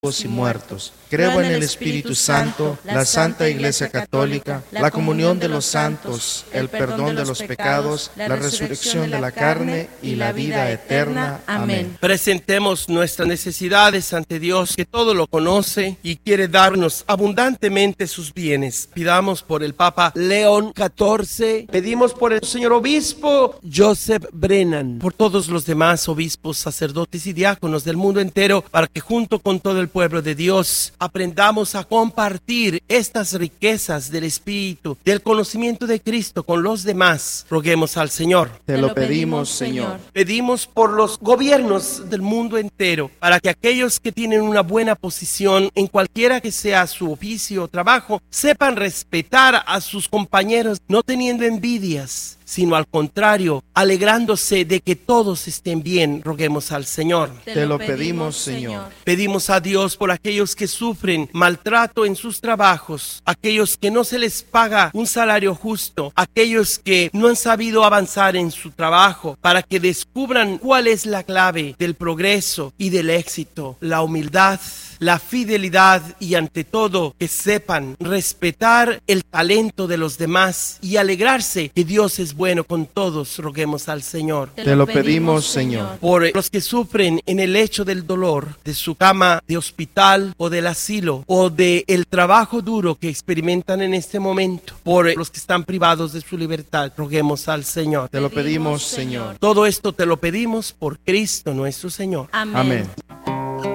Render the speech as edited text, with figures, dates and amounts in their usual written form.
y muertos. Creo en el Espíritu Santo, la Santa Iglesia Católica, la comunión de los santos, el perdón de los pecados, la resurrección de la carne y la vida eterna. Amén. Presentemos nuestras necesidades ante Dios, que todo lo conoce y quiere darnos abundantemente sus bienes. Pidamos por el Papa León XIV, pedimos por el señor obispo Joseph Brennan, por todos los demás obispos, sacerdotes y diáconos del mundo entero, para que junto con todo el pueblo de Dios aprendamos a compartir estas riquezas del Espíritu, del conocimiento de Cristo con los demás. Roguemos al Señor. Te lo pedimos, Señor. Pedimos por los gobiernos del mundo entero, para que aquellos que tienen una buena posición en cualquiera que sea su oficio o trabajo, sepan respetar a sus compañeros, no teniendo envidias, sino al contrario, alegrándose de que todos estén bien. Roguemos al Señor. Te lo pedimos, Señor. Pedimos a Dios por aquellos que sufren maltrato en sus trabajos, aquellos que no se les paga un salario justo, aquellos que no han sabido avanzar en su trabajo, para que descubran cuál es la clave del progreso y del éxito: la humildad, la fidelidad y, ante todo, que sepan respetar el talento de los demás y alegrarse que Dios es bueno con todos. Roguemos al Señor. Te lo pedimos, Señor. Por los que sufren en el lecho del dolor, de su cama de hospital o del asilo, o del trabajo duro que experimentan en este momento, por los que están privados de su libertad, roguemos al Señor. Te lo pedimos, Señor. Todo esto te lo pedimos por Cristo nuestro Señor. Amén.